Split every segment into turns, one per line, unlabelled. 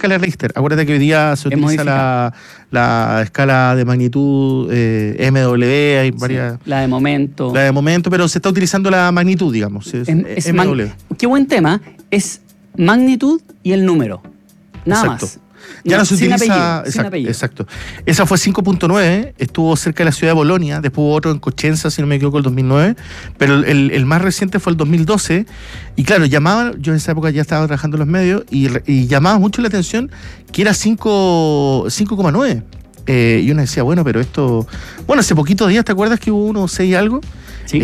escala Richter. Acuérdate que hoy día se utiliza la escala de magnitud MW, hay varias...
La de momento.
La de momento, pero se está utilizando la magnitud, digamos. MW.
Qué buen tema. Es magnitud y el número. Nada más.
Ya no se
sin
utiliza.
apellido.
Exacto. Esa fue 5.9, estuvo cerca de la ciudad de Bolonia, después hubo otro en Cosenza, si no me equivoco, el 2009, pero el más reciente fue el 2012. Y claro, yo en esa época ya estaba trabajando en los medios y llamaba mucho la atención que era 5,9. Y uno decía, bueno, pero esto. Bueno, hace poquitos días, ¿te acuerdas que hubo uno 6 algo?
Sí.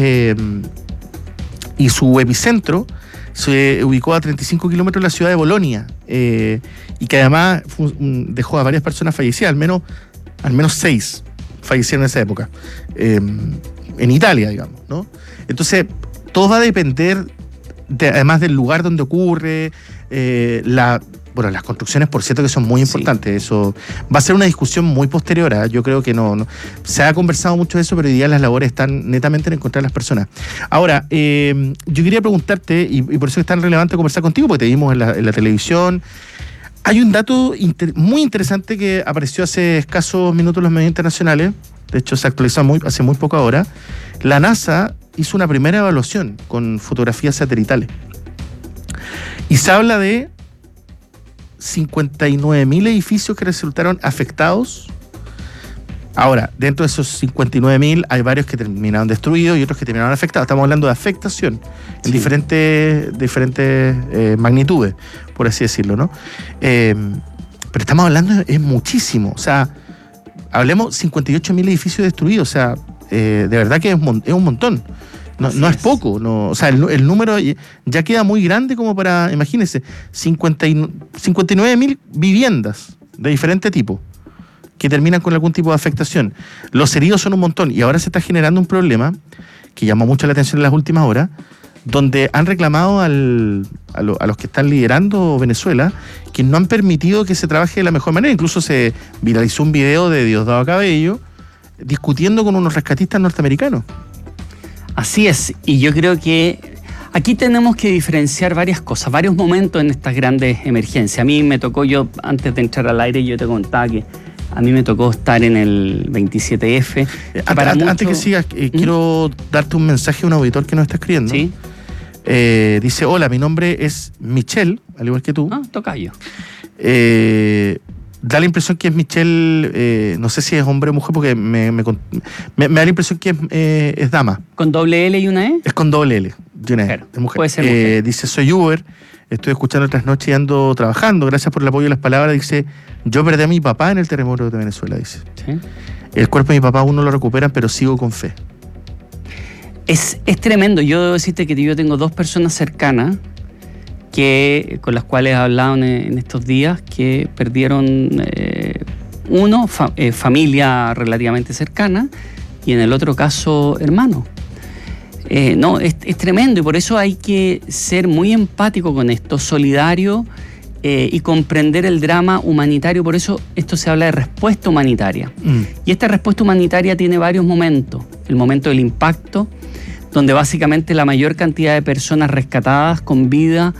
Y su epicentro se ubicó a 35 kilómetros de la ciudad de Bolonia, y que además dejó a varias personas fallecidas, al menos 6 fallecieron en esa época, en Italia, digamos, ¿no? Entonces, todo va a depender, además del lugar donde ocurre, las construcciones, por cierto, que son muy importantes. Sí. Eso va a ser una discusión muy posterior. Yo creo que no se ha conversado mucho de eso, pero hoy día las labores están netamente en encontrar a las personas. Ahora, yo quería preguntarte, y por eso es tan relevante conversar contigo, porque te vimos en la televisión. Hay un dato muy interesante que apareció hace escasos minutos en los medios internacionales. De hecho, se actualizó hace muy poco ahora. La NASA hizo una primera evaluación con fotografías satelitales. Y se habla de 59.000 edificios que resultaron afectados. Ahora, dentro de esos 59.000 hay varios que terminaron destruidos y otros que terminaron afectados. Estamos hablando de afectación en diferentes magnitudes, por así decirlo, ¿no? Pero estamos hablando, es muchísimo. O sea, hablemos 58.000 edificios destruidos. O sea, de verdad que es un montón. No es poco, o sea, el número ya queda muy grande como para, imagínense, 59.000 viviendas de diferente tipo que terminan con algún tipo de afectación. Los heridos son un montón y ahora se está generando un problema que llamó mucho la atención en las últimas horas, donde han reclamado a los que están liderando Venezuela que no han permitido que se trabaje de la mejor manera. Incluso se viralizó un video de Diosdado Cabello discutiendo con unos rescatistas norteamericanos.
Así es, y yo creo que aquí tenemos que diferenciar varias cosas, varios momentos en estas grandes emergencias. A mí me tocó, antes de entrar al aire, yo te contaba que a mí me tocó estar en el 27F.
Antes que sigas, quiero darte un mensaje a un auditor que nos está escribiendo.
¿Sí?
Dice, hola, mi nombre es Michelle, al igual que tú.
Tocayo.
Da la impresión que es Michelle, no sé si es hombre o mujer, porque me da la impresión que es dama.
¿Con doble L y una E?
Es con doble L y una E, es mujer.
Puede ser mujer.
Dice, soy Uber, estoy escuchando otras noches y ando trabajando, gracias por el apoyo y las palabras. Dice, yo perdí a mi papá en el terremoto de Venezuela, dice. ¿Sí? El cuerpo de mi papá aún no lo recuperan, pero sigo con fe.
Es tremendo. Yo debo decirte que yo tengo 2 personas cercanas con las cuales he hablado en estos días, que perdieron familia relativamente cercana, y en el otro caso hermano. Es tremendo, y por eso hay que ser muy empático con esto, solidario, y comprender el drama humanitario. Por eso esto se habla de respuesta humanitaria. Y esta respuesta humanitaria tiene varios momentos. El momento del impacto, donde básicamente la mayor cantidad de personas rescatadas con vida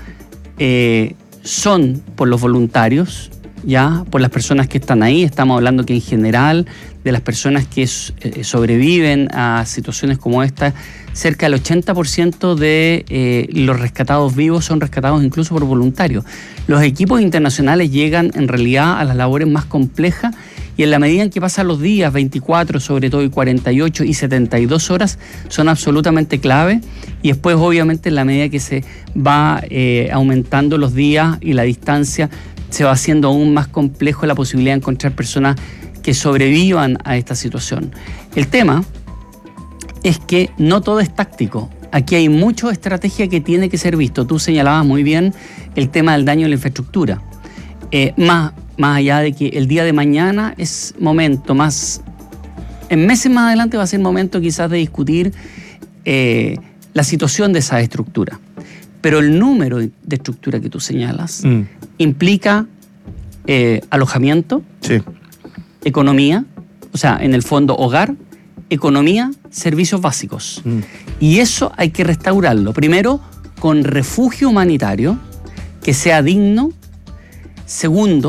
son por los voluntarios, ya por las personas que están ahí. Estamos hablando que en general de las personas que sobreviven a situaciones como esta, cerca del 80% de los rescatados vivos son rescatados incluso por voluntarios. Los equipos internacionales llegan en realidad a las labores más complejas, y en la medida en que pasan los días, 24 sobre todo, y 48 y 72 horas, son absolutamente clave. Y después, obviamente, en la medida que se va aumentando los días y la distancia, se va haciendo aún más complejo la posibilidad de encontrar personas que sobrevivan a esta situación. El tema es que no todo es táctico. Aquí hay mucha estrategia que tiene que ser visto. Tú señalabas muy bien el tema del daño a la infraestructura. Más allá de que el día de mañana es momento, en meses más adelante va a ser momento quizás de discutir la situación de esa estructura. Pero el número de estructura que tú señalas implica alojamiento, sí, economía, o sea, en el fondo hogar, economía, servicios básicos. Y eso hay que restaurarlo. Primero, con refugio humanitario que sea digno. Segundo,